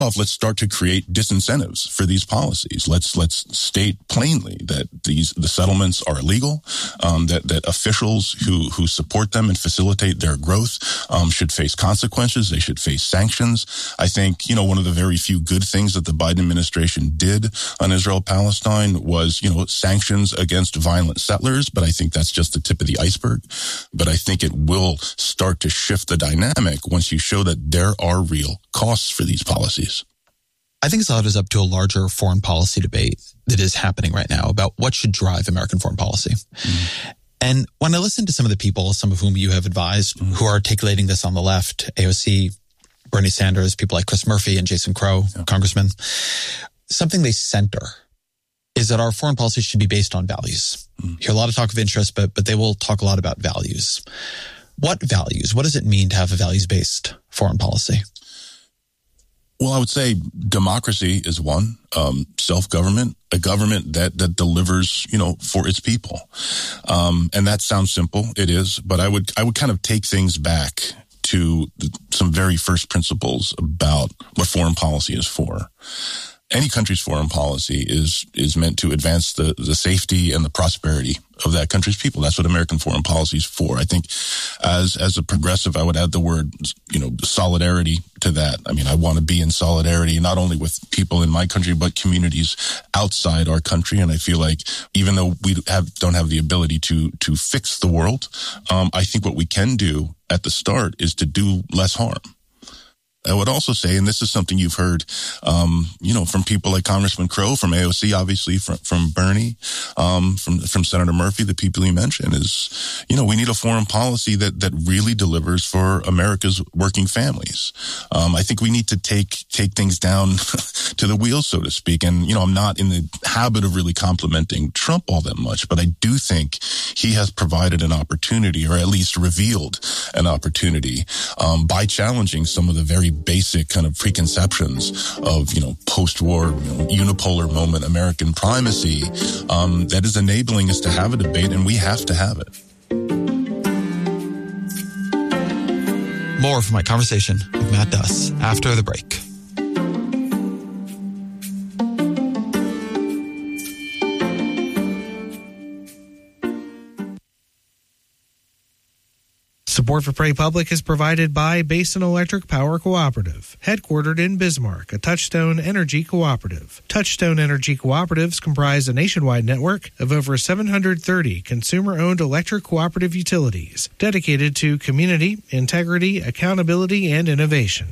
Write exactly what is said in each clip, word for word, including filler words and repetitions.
off, let's start to create disincentives for these policies. Let's let's state plainly that these the settlements are illegal, um, that that officials who who support them and facilitate their growth um, should face consequences. They should face sanctions. I think, you know, one of the very few good things that the Biden administration did on Israel-Palestine was, you know, sanctions against violent settlers, but I think that's just the tip of the iceberg. But I think it will start to shift the dynamic once you show that there are real costs for these policies. I think it's led us up to a larger foreign policy debate that is happening right now about what should drive American foreign policy. Mm-hmm. And when I listen to some of the people, some of whom you have advised, mm-hmm. who are articulating this on the left, A O C, Bernie Sanders, people like Chris Murphy and Jason Crow, yeah. congressmen, something they center is that our foreign policy should be based on values. Mm-hmm. You hear a lot of talk of interest, but but they will talk a lot about values. What values? What does it mean to have a values-based foreign policy? Well, I would say democracy is one, um, self-government, a government that, that delivers, you know, for its people. Um, and that sounds simple. It is. But I would, I would kind of take things back to some very first principles about what foreign policy is for. Any country's foreign policy is is meant to advance the, the safety and the prosperity of that country's people. That's what American foreign policy is for. I think as as a progressive, I would add the word, you know, solidarity to that. I mean, I want to be in solidarity, not only with people in my country, but communities outside our country. And I feel like even though we have don't have the ability to to fix the world, um, I think what we can do at the start is to do less harm. I would also say, and this is something you've heard, um, you know, from people like Congressman Crow, from A O C, obviously, from, from Bernie, um, from, from Senator Murphy, the people you mentioned, is, you know, we need a foreign policy that, that really delivers for America's working families. Um, I think we need to take, take things down to the wheels, so to speak. And, you know, I'm not in the habit of really complimenting Trump all that much, but I do think he has provided an opportunity, or at least revealed an opportunity, um, by challenging some of the very basic kind of preconceptions of, you know, post-war, you know, unipolar moment American primacy, um, that is enabling us to have a debate, and we have to have it. More from my conversation with Matt Duss after the break. Support for Prairie Public is provided by Basin Electric Power Cooperative, headquartered in Bismarck, a Touchstone Energy cooperative. Touchstone Energy cooperatives comprise a nationwide network of over seven hundred thirty consumer-owned electric cooperative utilities dedicated to community, integrity, accountability, and innovation.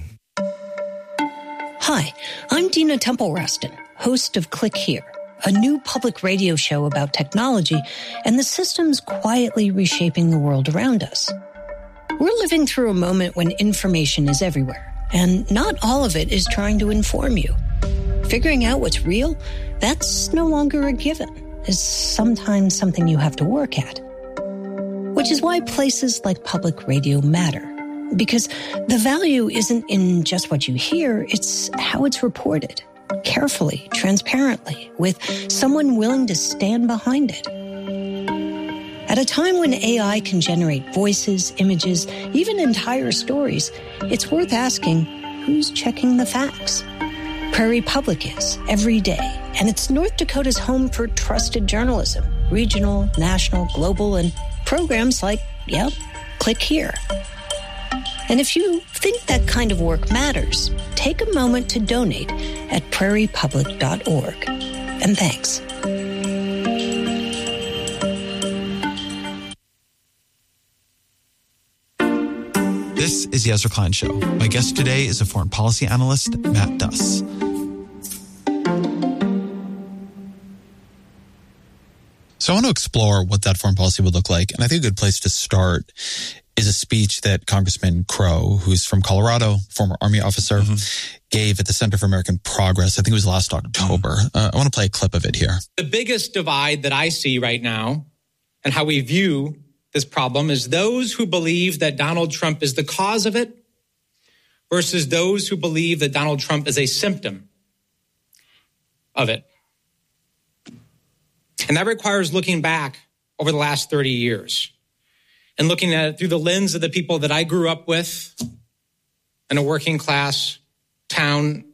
Hi, I'm Dina Temple-Rustin, host of Click Here, a new public radio show about technology and the systems quietly reshaping the world around us. We're living through a moment when information is everywhere, and not all of it is trying to inform you. Figuring out what's real, that's no longer a given, is sometimes something you have to work at. Which is why places like public radio matter, because the value isn't in just what you hear, it's how it's reported, carefully, transparently, with someone willing to stand behind it. At a time when A I can generate voices, images, even entire stories, it's worth asking, who's checking the facts? Prairie Public is, every day, and it's North Dakota's home for trusted journalism, regional, national, global, and programs like, yep, Click Here. And if you think that kind of work matters, take a moment to donate at prairie public dot org. And thanks. This is the Ezra Klein Show. My guest today is a foreign policy analyst, Matt Duss. So I want to explore what that foreign policy would look like. And I think a good place to start is a speech that Congressman Crow, who's from Colorado, former Army officer, mm-hmm. gave at the Center for American Progress. I think it was last October. Mm-hmm. Uh, I want to play a clip of it here. The biggest divide that I see right now and how we view this problem is those who believe that Donald Trump is the cause of it versus those who believe that Donald Trump is a symptom of it. And that requires looking back over the last thirty years and looking at it through the lens of the people that I grew up with in a working class town